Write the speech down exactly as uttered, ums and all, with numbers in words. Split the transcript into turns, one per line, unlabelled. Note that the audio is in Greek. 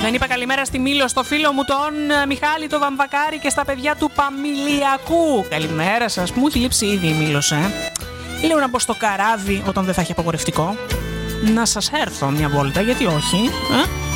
Δεν είπα καλημέρα στη Μήλο, στο φίλο μου τον Μιχάλη το Βαμβακάρη και στα παιδιά του Παμιλιακού. Καλημέρα σας. Μου έχει λείψει ήδη η Μήλος, ε. Λέω να μπω στο καράβι όταν δεν θα έχει απαγορευτικό. Να σας έρθω μια βόλτα, γιατί όχι, ε?